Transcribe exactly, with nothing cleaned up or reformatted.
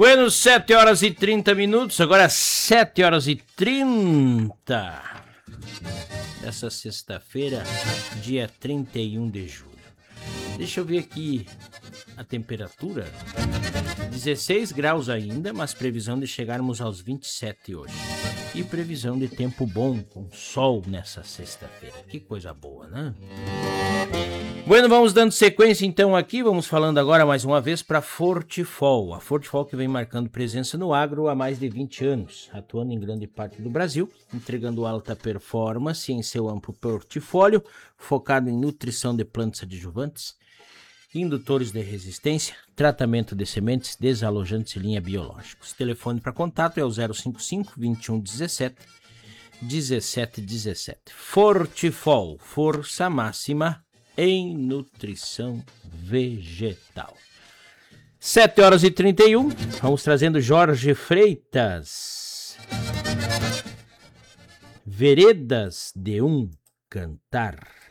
Bueno, sete horas e trinta minutos, agora sete horas e trinta. Essa sexta-feira, dia trinta e um de julho. Deixa eu ver aqui a temperatura. dezesseis graus ainda, mas previsão de chegarmos aos vinte e sete hoje. E previsão de tempo bom, com sol nessa sexta-feira. Que coisa boa, né? Bueno, vamos dando sequência então aqui, vamos falando agora mais uma vez para Fortifol. A Fortifol que vem marcando presença no agro há mais de vinte anos, atuando em grande parte do Brasil, entregando alta performance em seu amplo portfólio, focado em nutrição de plantas adjuvantes, indutores de resistência, tratamento de sementes, desalojantes e linha biológicos. Telefone para contato é o zero cinco cinco, vinte e um, dezessete, dezessete, dezessete. Fortifol, força máxima em nutrição vegetal. sete horas e trinta e um, vamos trazendo Jorge Freitas. Veredas de um Cantar.